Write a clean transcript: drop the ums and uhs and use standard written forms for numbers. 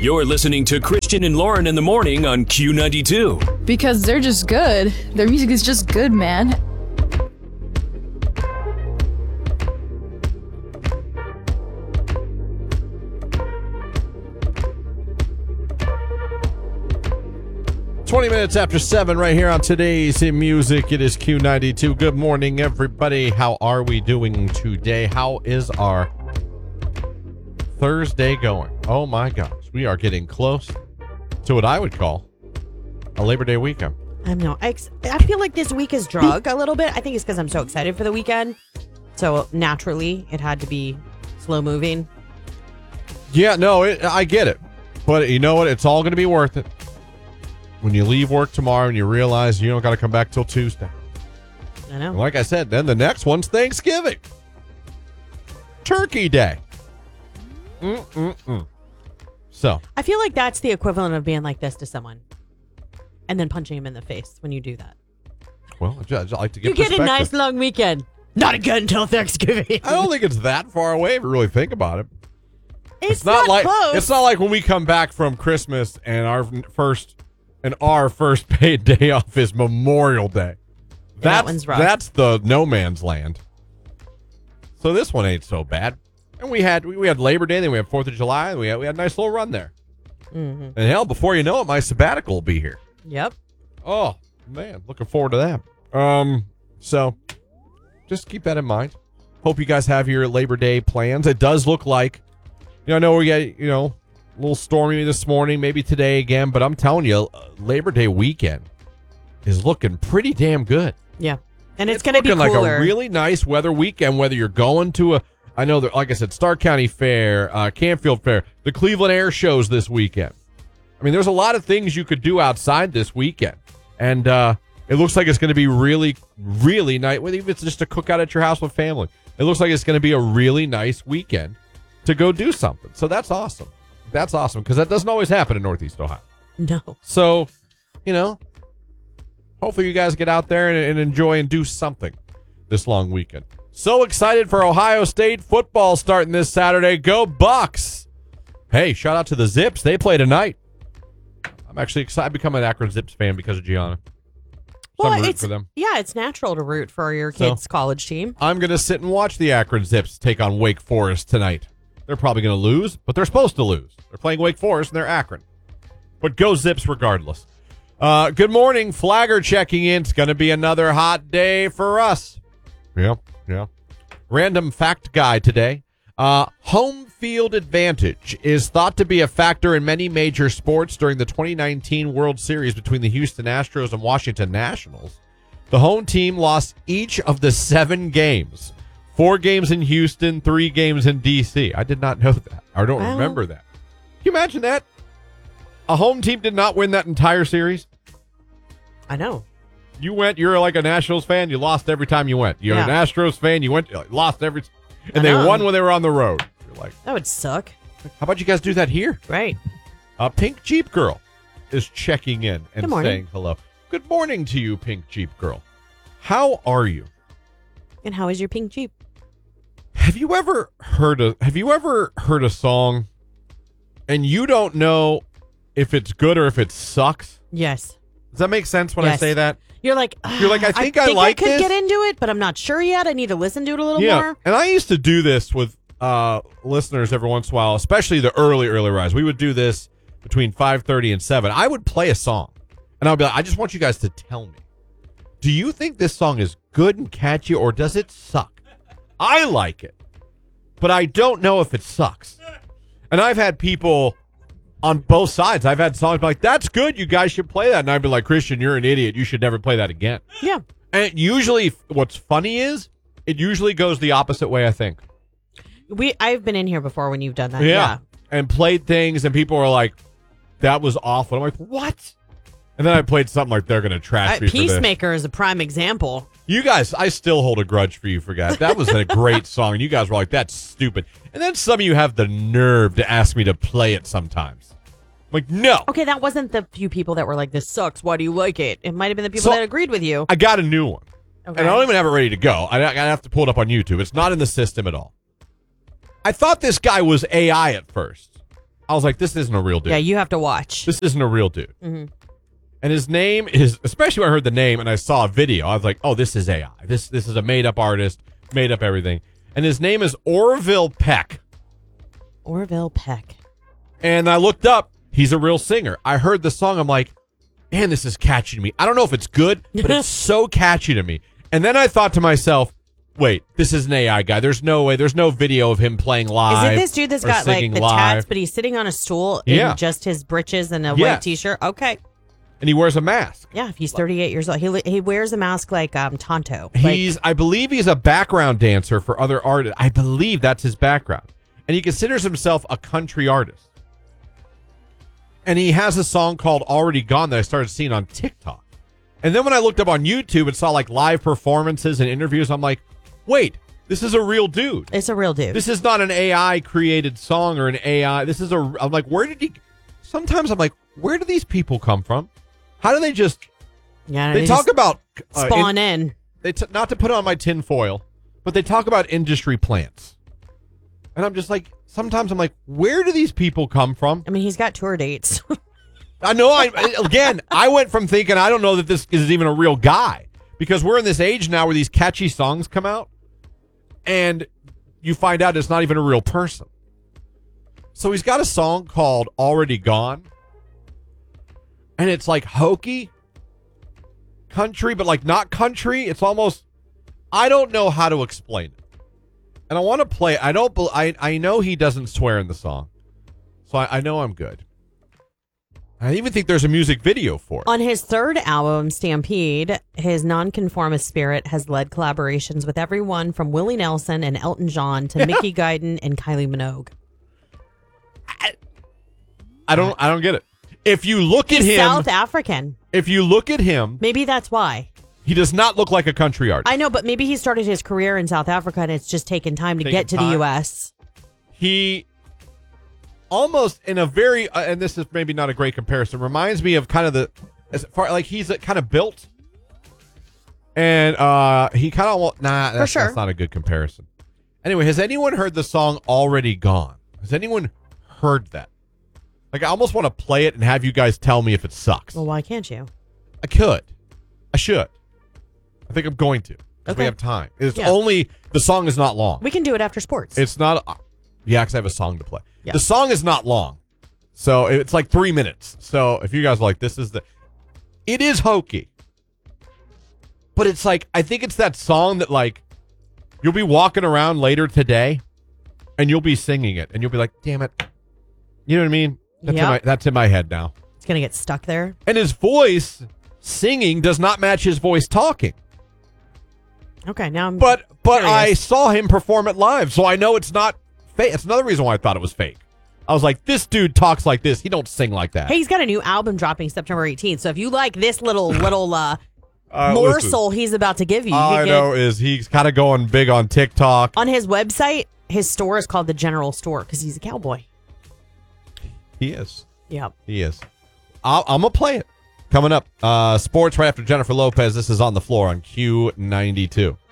You're listening to Christian and Lauren in the morning on Q92. Because they're just good. Their music is just good, man. Minutes after 7 right here on today's music. It is Q92. Good morning, everybody. How are we doing today? How is our Thursday going? Oh my gosh, we are getting close to what I would call a Labor Day weekend. I know. I feel like this week is drug a little bit. I think it's because I'm so excited for the weekend. So naturally, it had to be slow moving. Yeah, no, I get it. But you know what? It's all going to be worth it. When you leave work tomorrow and you realize you don't got to come back till Tuesday. I know. And like I said, then the next one's Thanksgiving. Turkey Day. So. I feel like that's the equivalent of being like this to someone and then punching him in the face when you do that. Well, I like to get You get a nice long weekend. Not again until Thanksgiving. I don't think it's that far away if you really think about it. It's not like close. It's not like when we come back from Christmas and our first paid day off is Memorial Day. That one's rough. That's the no man's land. So this one ain't so bad. And we had Labor Day, then we had 4th of July, and we had a nice little run there. Mm-hmm. And hell, before you know it, my sabbatical will be here. Yep. Oh man, looking forward to that. So just keep that in mind. Hope you guys have your Labor Day plans. It does look like, I know we got, a little stormy this morning, maybe today again, but I'm telling you, Labor Day weekend is looking pretty damn good. Yeah. And it's going to be cooler. Looking like a really nice weather weekend, whether you're going to I know that, like I said, Stark County Fair, Canfield Fair, the Cleveland Air Shows this weekend. I mean, there's a lot of things you could do outside this weekend. And it looks like it's going to be really, really nice. Whether it's just a cookout at your house with family. It looks like it's going to be a really nice weekend to go do something. So that's awesome. That's awesome, because that doesn't always happen in Northeast Ohio. No. So, hopefully you guys get out there and enjoy and do something this long weekend. So excited for Ohio State football starting this Saturday. Go Bucks! Hey, shout out to the Zips. They play tonight. I'm actually excited. I've become an Akron Zips fan because of Gianna. So I'm rooting for them. Yeah, it's natural to root for your kids' college team. I'm going to sit and watch the Akron Zips take on Wake Forest tonight. They're probably going to lose, but they're supposed to lose. They're playing Wake Forest, and they're Akron. But go Zips regardless. Good morning. Flagger checking in. It's going to be another hot day for us. Yeah. Random fact guy today. Home field advantage is thought to be a factor in many major sports during the 2019 World Series between the Houston Astros and Washington Nationals. The home team lost each of the 7 games. 4 games in Houston, 3 games in D.C. I did not know that. I don't remember that. Can you imagine that? A home team did not win that entire series? I know. You're like a Nationals fan, you lost every time you went. You're an Astros fan, you lost every, and they won when they were on the road. You're like, that would suck. How about you guys do that here? Right. Pink Jeep Girl is checking in and saying hello. Good morning to you, Pink Jeep Girl. How are you? And how is your pink Jeep? Have you ever heard a song and you don't know if it's good or if it sucks? Yes. Does that make sense when I say that? You're like, I think I like I could this. get into it, but I'm not sure yet. I need to listen to it a little more. And I used to do this with listeners every once in a while, especially the early rise. We would do this between 5:30 and 7. I would play a song, and I'll be like, I just want you guys to tell me, do you think this song is good and catchy, or does it suck? I like it, but I don't know if it sucks. And I've had people on both sides. I've had songs like, that's good, you guys should play that. And I'd be like, Christian, you're an idiot. You should never play that again. Yeah. And usually what's funny is it usually goes the opposite way, I think. I've been in here before when you've done that. Yeah. And played things and people are like, that was awful. I'm like, what? And then I played something like, they're going to trash me for this. Peacemaker is a prime example. You guys, I still hold a grudge for you for that. That was a great song. And you guys were like, that's stupid. And then some of you have the nerve to ask me to play it sometimes. I'm like, no. Okay, that wasn't the few people that were like, this sucks. Why do you like it? It might have been the people that agreed with you. I got a new one. Okay. And I don't even have it ready to go. I have to pull it up on YouTube. It's not in the system at all. I thought this guy was AI at first. I was like, this isn't a real dude. Yeah, you have to watch. This isn't a real dude. Mhm. And his name is, especially when I heard the name and I saw a video, I was like, oh, this is AI. This is a made-up artist, made up everything. And his name is Orville Peck. Orville Peck. And I looked up, he's a real singer. I heard the song, I'm like, man, this is catchy to me. I don't know if it's good, but it's so catchy to me. And then I thought to myself, wait, this is an AI guy. There's no way. There's no video of him playing live. Is it this dude that's or got like singing the live. tats, but he's sitting on a stool in just his britches and a white Yes. t-shirt? Okay. And he wears a mask. Yeah, if he's 38 years old. He wears a mask like Tonto. I believe he's a background dancer for other artists. I believe that's his background. And he considers himself a country artist. And he has a song called Already Gone that I started seeing on TikTok. And then when I looked up on YouTube and saw like live performances and interviews, I'm like, wait, this is a real dude. It's a real dude. This is not an AI created song or an AI. I'm like, where did he? Sometimes I'm like, where do these people come from? How do they just? Yeah, They talk just about spawn in. Not to put on my tin foil, but they talk about industry plants, and I'm just like, sometimes I'm like, where do these people come from? I mean, he's got tour dates. I know. I went from thinking I don't know that this is even a real guy because we're in this age now where these catchy songs come out, and you find out it's not even a real person. So he's got a song called Already Gone. And it's like hokey country, but like not country. It's almost, I don't know how to explain it. And I want to play. I know he doesn't swear in the song. So I know I'm good. I even think there's a music video for it. On his third album, Stampede, his nonconformist spirit has led collaborations with everyone from Willie Nelson and Elton John to Mickey Guyton and Kylie Minogue. I don't get it. If you look at He's him, South African. if you look at him, Maybe that's why. he does not look like a country artist. I know, but maybe he started his career in South Africa and it's just taken time to get to the U.S. He almost in a very, and this is maybe not a great comparison, reminds me of kind of as far like he's kind of built, and he kind of that's not a good comparison. Anyway, has anyone heard the song Already Gone? Has anyone heard that? Like, I almost want to play it and have you guys tell me if it sucks. Well, why can't you? I could. I should. I think I'm going to. Because we Okay. have time. The song is not long. We can do it after sports. It's not, because I have a song to play. Yeah. The song is not long. So it's like 3 minutes. So if you guys are like, it is hokey. But it's like, I think it's that song that like, you'll be walking around later today and you'll be singing it and you'll be like, damn it. You know what I mean? That's in my head now. It's going to get stuck there. And his voice singing does not match his voice talking. Okay, now I'm But curious. I saw him perform it live, so I know it's not fake. It's another reason why I thought it was fake. I was like, this dude talks like this. He don't sing like that. Hey, he's got a new album dropping September 18th. So if you like this little listen. morsel he's about to give you, All I know is he's kind of going big on TikTok. on his website, his store is called the General Store because he's a cowboy. He is. Yep. He is. I'm going to play it. Coming up, sports right after Jennifer Lopez. This is On the Floor on Q92.